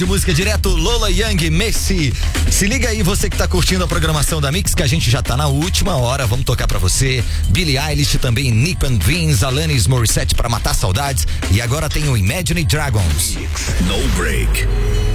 De música direto, Lola Young, Messi. Se liga aí, você que tá curtindo a programação da Mix, que a gente já tá na última hora, vamos tocar pra você. Billie Eilish, também Nick and Vince, Alanis Morissette pra matar saudades. E agora tem o Imagine Dragons. No break.